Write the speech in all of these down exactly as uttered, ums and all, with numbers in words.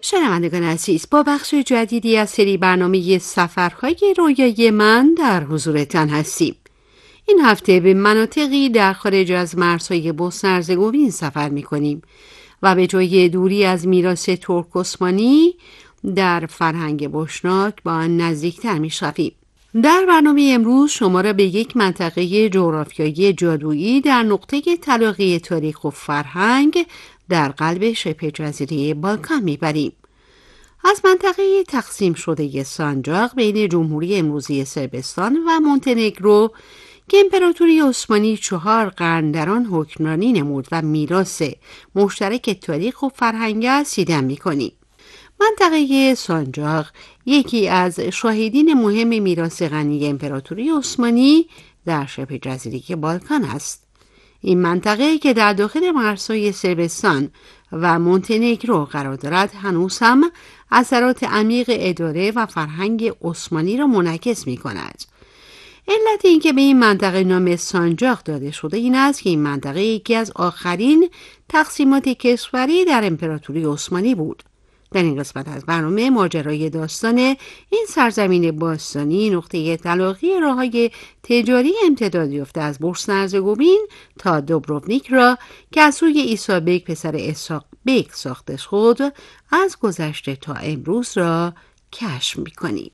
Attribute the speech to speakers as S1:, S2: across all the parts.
S1: شنوندگان عزیز، با بخش جدیدی از سری برنامه سفرهای رویایی من در حضورتان هستیم. این هفته به مناطقی در خارج از مرزهای بوسنی و هرزگوین سفر می‌کنیم و به جای دوری از میراث ترک عثمانی در فرهنگ بوشناک با آن نزدیکتر می‌شویم. در برنامه امروز شما را به یک منطقه جغرافیایی جادویی در نقطه تلاقی تاریخ و فرهنگ در قلب شبه جزیره بالکان میبریم. از منطقه تقسیم شده سانجاق بین جمهوری امروزی صربستان و مونتنگرو که امپراتوری عثمانی چهار قرن در آن حکمرانی نمود و میراث مشترک تاریخ و فرهنگ است دیدن میکنیم. منطقه سانجاق یکی از شاهدین مهم میراث غنی امپراتوری عثمانی در شبه جزیره بالکان است. این منطقه که در داخل مرزهای صربستان و مونتنگرو قرار دارد هنوز هم اثرات عمیق اداره و فرهنگ عثمانی را منعکس می کند. علت اینکه به این منطقه نام سانجاق داده شده این است که این منطقه یکی از آخرین تقسیمات کشوری در امپراتوری عثمانی بود. در این قسمت از برنامه ماجرای داستان این سرزمین باستانی نقطه تلاقی راههای تجاری امتداد یافته از بوسنی و هرزگوین تا دوبروونیک را که از سوی عیسی بیگ پسر اسحاق بیگ ساخته شد از گذشته تا امروز را کشف می‌کنیم.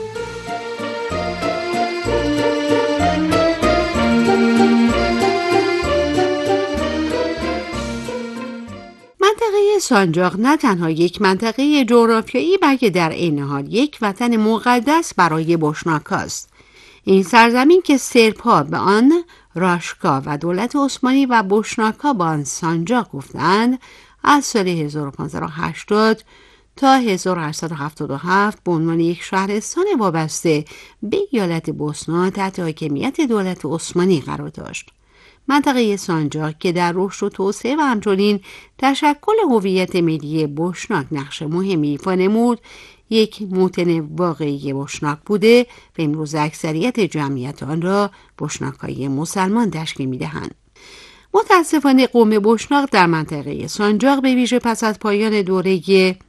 S1: منطقه سانجاق نه تنها یک منطقه جغرافیایی بلکه در عین حال یک وطن مقدس برای بوشناک است. این سرزمین که سرب‌ها به آن راشکا و دولت عثمانی و بوشناکا به آن سانجاق گفتند، از سال هزار و پانصد و هشتاد تا هزار و هشتصد و هفتاد و هفت به عنوان یک شهرستان وابسته به ایالت بوسنا تحت حاکمیت دولت عثمانی قرار داشت. منطقه سانجاق که در رشد و توسعه و همچنین تشکل هویت ملی بوشناک نقش مهمی ایفا نمود، یک موطن واقعی بوشناک بوده و امروز اکثریت جمعیت آن را بوشناک‌های مسلمان تشکیل می‌دهند. متاسفانه قوم بوشناک در منطقه سانجاق به ویژه پس از پایان دوره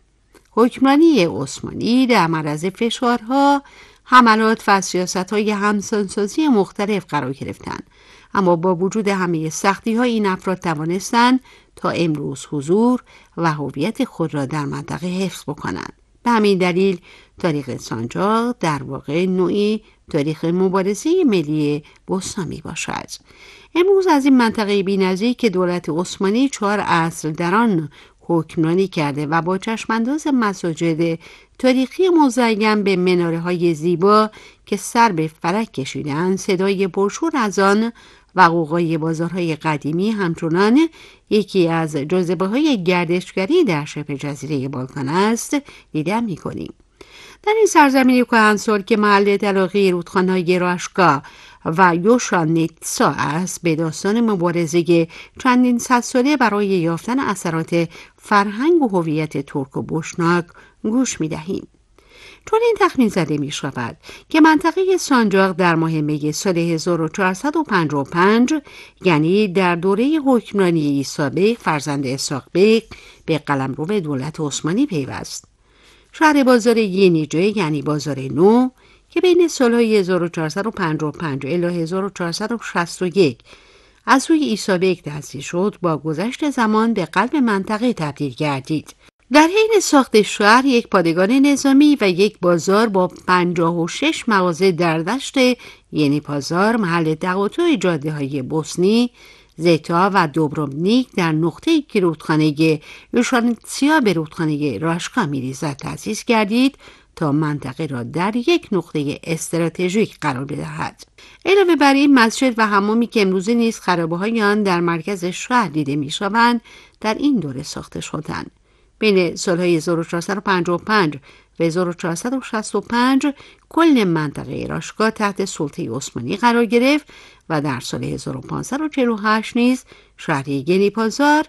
S1: حکمرانی عثمانی در معرض فشارها، حملات و سیاست‌های همسانسازی مختلف قرار گرفتند. اما با وجود همه سختی‌ها این افراد توانستند تا امروز حضور و هویت خود را در منطقه حفظ بکنند. به همین دلیل تاریخ سانجاق در واقع نوعی تاریخ مبارزه ملی بوسنا می باشد. امروز از این منطقه بی‌نظیر که دولت عثمانی چهار عصر در آن حکمرانی کرده و با چشمانداز مساجد تاریخی مزین به مناره‌های زیبا که سر به فلک کشیدند، صدای پرشور از آن و غوغای بازارهای قدیمی همچنان یکی از جاذبه‌های گردشگری در شبه جزیره بالکان است دیدن می‌کنیم. در این سرزمین کهنسال که محل تلاقی رودخانه‌های راشکا و یوشانیتسا است، به داستان مبارزه چندین صد ساله برای یافتن اثرات فرهنگ و هویت ترک و بوشناک گوش می‌دهیم. چون این تخمین زده می شود که منطقه سانجاق در ماه می سال هزار و چهارصد و پنجاه و پنج یعنی در دوره حکمرانی عیسی بیگ فرزند اسحاق بیگ به قلمرو دولت عثمانی پیوست. شهر بازار ینیجه یعنی بازار نو که بین سالهای هزار و چهارصد و پنجاه و پنج الی هزار و چهارصد و شصت و یک از سوی عیسی بیگ تأسیس شد، با گذشت زمان به قلب منطقه تبدیل گردید. در حین ساخت شهر یک پادگان نظامی و یک بازار با پنجاه و شش مغازه در دشت یعنی پازار محل تقاطع جاده‌های بوسنی، زیتا و دوبروونیک در نقطه‌ای که رودخانه یوشانیتسیا به رودخانه راشکا می‌ریزد تأسیس گردید تا منطقه را در یک نقطه استراتژیک قرار بدهد. علاوه بر این، مسجد و حمامی که امروزه نیز خرابه‌های آن در مرکز شهر دیده می‌شوند در این دوره ساخته شدند. بین سالهای هزار و چهارصد و پنجاه و پنج و هزار و چهارصد و شصت و پنج کل منطقه راشکا تحت سلطه عثمانی قرار گرفت و در سال هزار و پانصد و چهل و هشت نیز شهر یعنی پازار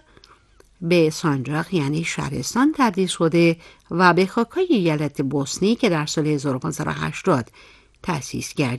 S1: به سانجاق یعنی شهرستان تبدیل شده و به خاکای ایالت بوسنی که در سال هزار و پانصد و هشتاد تأسیس گردید